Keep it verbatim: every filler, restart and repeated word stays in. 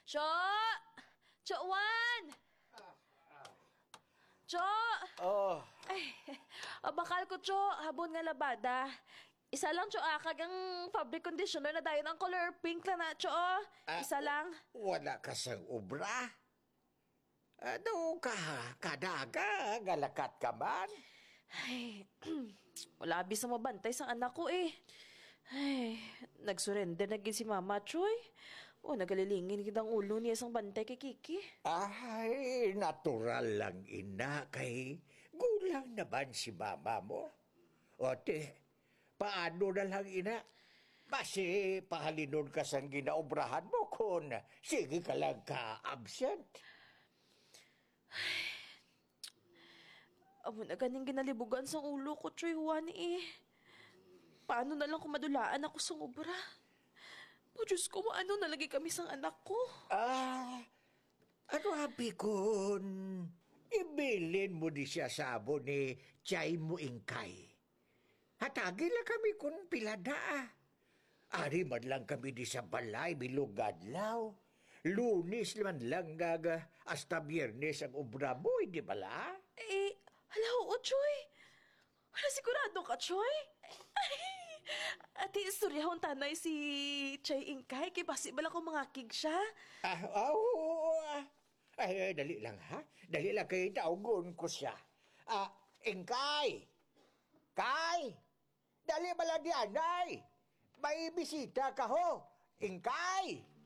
Cho! Chowan! Cho! Oh, Ay, abakal ko, Cho. Habon nga labada. Isa lang, Cho, akag ang fabric conditioner na dayon ang color pink na na, Cho. Isa lang. wala ka sa obra. Ano ka, kadaga, galakat ka man. Ay, wala abis na mabantay sa anak ko eh. Ay, nagsurrender na gid si Mama Choy. O, nagalilingin kitang ulo niya isang bantay kay Kiki. Ay, natural lang ina kay gulang naman si mama mo. Ote, paano na lang ina? Basi pahalinon ka sa ginaobrahan mo kung sige ka lang ka-absent. Amo na ganing ginalibugan sa ulo ko, Choy Juan eh. Paano na lang kung madulaan ako sa obra? O Diyos ko, ano nalagi kami sa anak ko? Ah, ano habi kun ibilin mo di siya sabo ni Chay mo ingkay. Hatagi lang kami kun pilada ah. Ari man lang kami di sa balay bilugadlaw. Lunis man lang gaga hasta biyernes ang obra mo, di bala? Eh, hala, oo, Choy. Hala, sigurado ka, Choy? Ay, ati, istoryahon tanay si Chay Ingkay. Kay basi bala ko mga kig siya. Ah, oo, ah. Ay, dali lang ha. Dali lang kayo taugon ko siya. Ah, Ingkay! Kay! Dali bala di anay! May bisita ka ho! Ingkay!